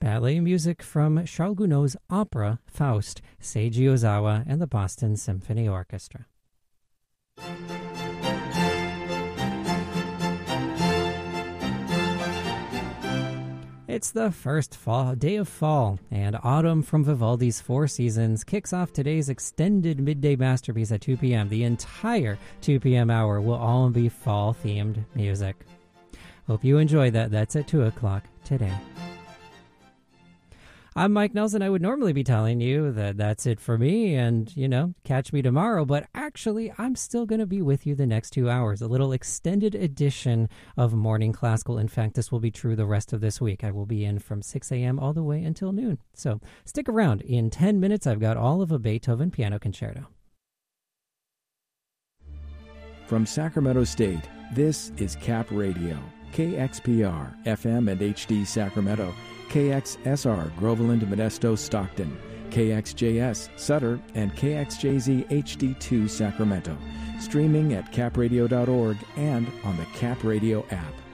ballet music from Charles Gounod's opera Faust, Seiji Ozawa and the Boston Symphony Orchestra. It's the first day of fall, and Autumn from Vivaldi's Four Seasons kicks off today's extended midday masterpiece at 2 p.m. The entire 2 p.m. hour will all be fall-themed music. Hope you enjoy that. That's at 2 o'clock today. I'm Mike Nelson. I would normally be telling you that that's it for me and, catch me tomorrow. But actually, I'm still going to be with you the next 2 hours. A little extended edition of Morning Classical. In fact, this will be true the rest of this week. I will be in from 6 a.m. all the way until noon. So stick around. In 10 minutes, I've got all of a Beethoven piano concerto. From Sacramento State, this is Cap Radio. KXPR, FM and HD Sacramento. KXSR, Groveland, Modesto, Stockton, KXJS, Sutter, and KXJZ HD2 Sacramento. Streaming at capradio.org and on the Cap Radio app.